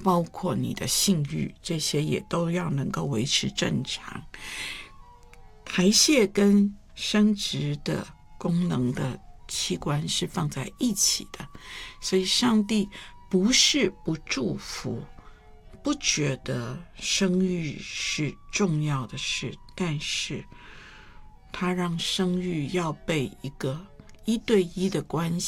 包括你的性欲，这些也都要能够维持正常。排泄跟生殖的功能的器官是放在一起的，所以上帝不是不祝福，不觉得生育是重要的事，但是他让生育要被一个1对1的关系